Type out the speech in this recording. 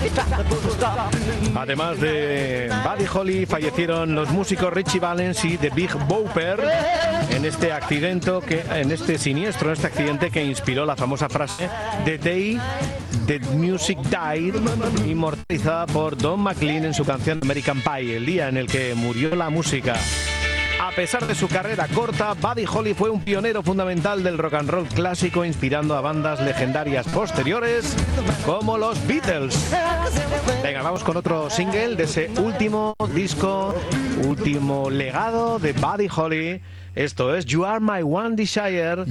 Además de Buddy Holly, fallecieron los músicos Ritchie Valens y The Big Bopper en este accidente que inspiró la famosa frase "The Day the Music Died", inmortalizada por Don McLean en su canción American Pie, el día en el que murió la música. A pesar de su carrera corta, Buddy Holly fue un pionero fundamental del rock and roll clásico, inspirando a bandas legendarias posteriores como los Beatles. Venga, vamos con otro single de ese último disco, último legado de Buddy Holly. Esto es You Are My One Desire.